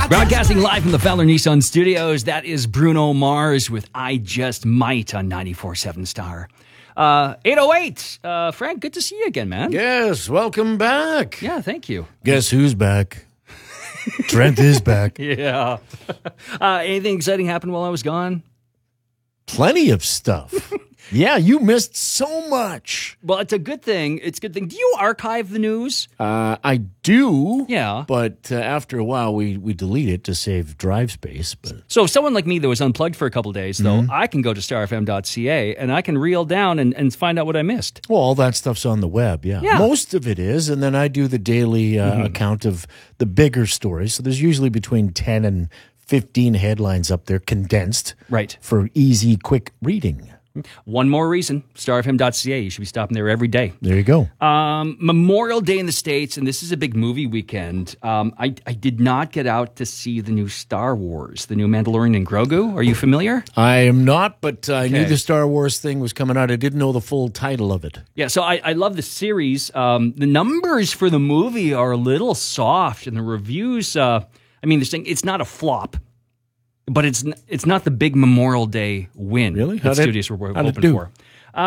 Broadcasting live from the Fowler Nissan Studios, that is Bruno Mars with I Just Might on 94.7 Star. 808. Frank, good to see you again, man. Yes, welcome back. Yeah, thank you. Guess who's back? Trent is back. Yeah. Anything exciting happened while I was gone? Plenty of stuff. Yeah, you missed so much. Well, it's a good thing. It's a good thing. Do you archive the news? I do. Yeah. But after a while, we delete it to save drive space. But So if someone like me that was unplugged for a couple of days, though, I can go to starfm.ca and I can reel down and find out what I missed. well, all that stuff's on the web, yeah. Yeah. Most of it is, and then I do the daily account of the bigger stories. So there's usually between 10 and 15 headlines up there, condensed. Right. For easy, quick reading. One more reason, starfm.ca. You should be stopping there every day. There you go. Memorial Day in the States, and this is a big movie weekend. I did not get out to see the new Star Wars, the new Mandalorian and Grogu. Are you familiar? I am not, but I knew Okay. the Star Wars thing was coming out. I didn't know the full title of it. Yeah, so I love the series. The numbers for the movie are a little soft, and the reviews, they're saying it's not a flop, but it's not the big Memorial Day win Really? that studios were how'd it hoping do? for.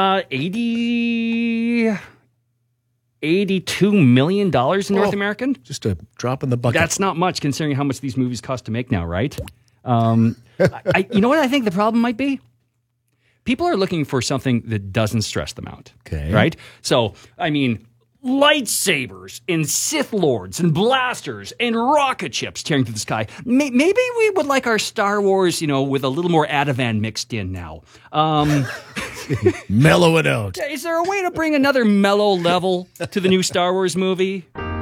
$82 million in North American. Just a drop in the bucket. That's not much considering how much these movies cost to make now, right? You know what I think the problem might be? People are looking for something that doesn't stress them out. Okay. Right? So, lightsabers and Sith Lords and blasters and rocket ships tearing through the sky. Maybe we would like our Star Wars, with a little more Ativan mixed in now. Mellow it out. Is there a way to bring another mellow level to the new Star Wars movie?